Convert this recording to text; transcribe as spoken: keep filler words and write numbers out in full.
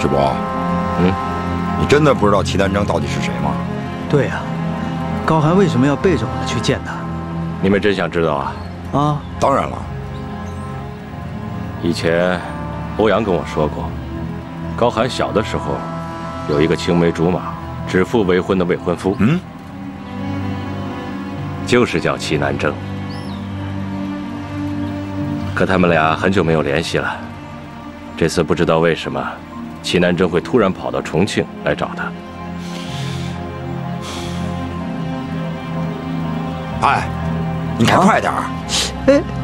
志博，嗯，你真的不知道齐南征到底是谁吗？ 对呀、啊，高寒为什么要背着我去见他？ 你们真想知道啊？ 啊， 当然了。 以前欧阳跟我说过，高寒小的时候有一个青梅竹马、指腹为婚的未婚夫， 嗯， 就是叫齐南征。可他们俩很久没有联系了。这次不知道为什么，齐南征会突然跑到重庆来找他。 哎，你开快点儿！ 哎。